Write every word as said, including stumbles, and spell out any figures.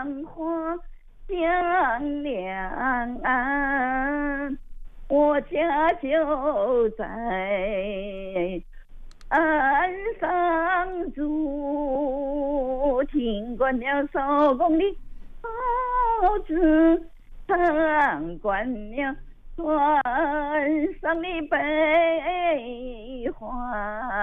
花江两岸，我家就在岸上住，听惯了手工的号子，唱惯了船上的悲欢。